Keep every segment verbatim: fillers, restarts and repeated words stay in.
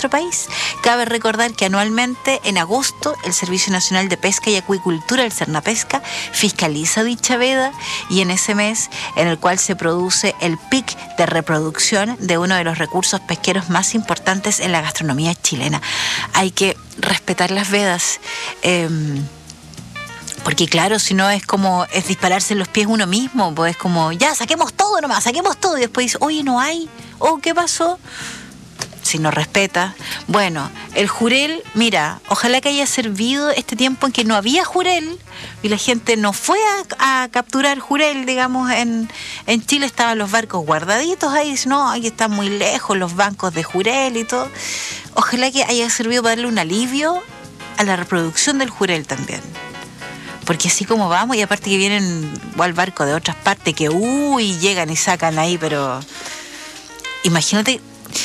nuestro país. Cabe recordar que anualmente, en agosto, el Servicio Nacional de Pesca y Acuicultura, el Cernapesca, fiscaliza dicha veda y en ese mes en el cual se produce el pic de reproducción de uno de los recursos pesqueros más importantes en la gastronomía chilena. Hay que respetar las vedas, eh, porque claro, si no es como, es dispararse en los pies uno mismo, pues es como, ya, saquemos todo nomás, saquemos todo, y después dice, oye, no hay, oh, ¿qué pasó? Si no respeta. Bueno, el jurel, mira, ojalá que haya servido este tiempo en que no había jurel y la gente no fue a, a capturar jurel, digamos, en, en Chile estaban los barcos guardaditos ahí, no, ahí están muy lejos los bancos de jurel y todo. Ojalá que haya servido para darle un alivio a la reproducción del jurel también. Porque así como vamos, y aparte que vienen igual barcos de otras partes que, uy, llegan y sacan ahí, pero imagínate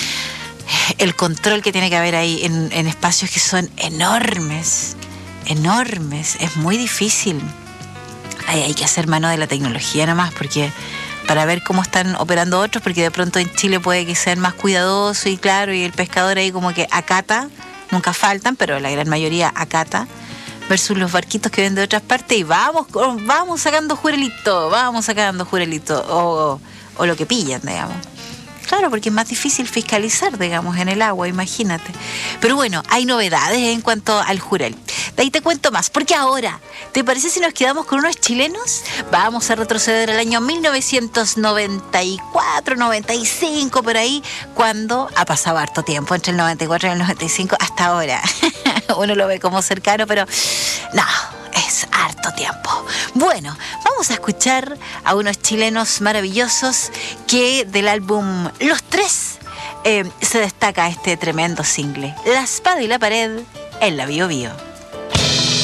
el control que tiene que haber ahí en, en espacios que son enormes, enormes, es muy difícil. Hay, hay que hacer mano de la tecnología nomás, porque para ver cómo están operando otros, porque de pronto en Chile puede que sean más cuidadosos y claro, y el pescador ahí como que acata, nunca faltan, pero la gran mayoría acata, versus los barquitos que ven de otras partes y vamos, vamos sacando jurelito, vamos sacando jurelito, o, o lo que pillan, digamos. Claro, porque es más difícil fiscalizar, digamos, en el agua, imagínate. Pero bueno, hay novedades en cuanto al jurel. De ahí te cuento más, porque ahora, ¿te parece si nos quedamos con unos chilenos? Vamos a retroceder al año mil novecientos noventa y cuatro, noventa y cinco, por ahí, cuando ha pasado harto tiempo, entre el noventa y cuatro y el noventa y cinco, hasta ahora. Uno lo ve como cercano, pero no, es harto tiempo. Bueno, vamos a escuchar a unos chilenos maravillosos que del álbum Los Tres eh, se destaca este tremendo single, La Espada y la Pared, en la Bio Bio.